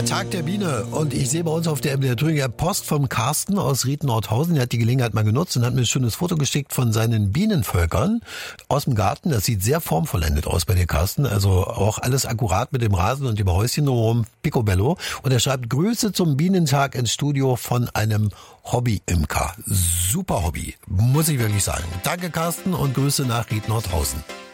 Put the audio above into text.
Der Tag der Biene. Und ich sehe bei uns auf der MDR Thüringer Post vom Carsten aus Ried-Nordhausen. Der hat die Gelegenheit mal genutzt und hat mir ein schönes Foto geschickt von seinen Bienenvölkern aus dem Garten. Das sieht sehr formvollendet aus bei dir, Carsten. Also auch alles akkurat mit dem Rasen und dem Häuschen drumherum. Picobello. Und er schreibt Grüße zum Bienentag ins Studio von einem Hobby-Imker. Super Hobby, muss ich wirklich sagen. Danke, Carsten, und Grüße nach Ried-Nordhausen.